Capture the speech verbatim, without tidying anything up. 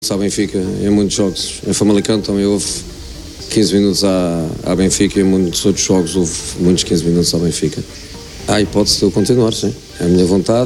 ao Benfica em muitos jogos. Em Famalicão também houve quinze minutos à, à Benfica e em muitos outros jogos houve muitos quinze minutos ao Benfica. Há a hipótese de eu continuar, sim. É a minha vontade.